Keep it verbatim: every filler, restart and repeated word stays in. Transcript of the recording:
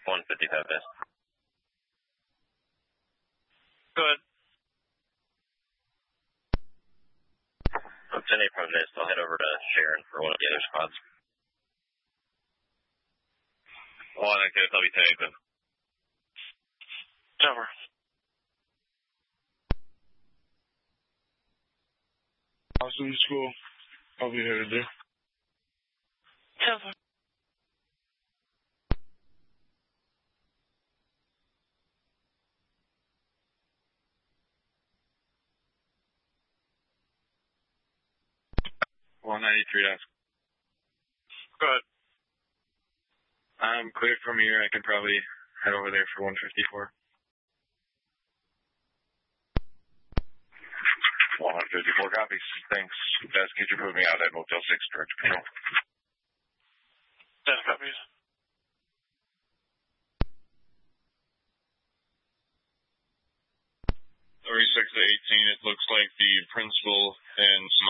one fifty-five days. Good. I'm ten eight from this. I'll head over to Sharon for one of the other squads. One active, I'll be taken. Over. Austin School. I'll be headed there. Over. one ninety-three, that's Good. I'm cleared from here. I can probably head over there for one fifty-four. one fifty-four copies. Thanks. Best, could you put me out at Motel six, direct control? ten copies. thirty-six to eighteen, it looks like the principal and some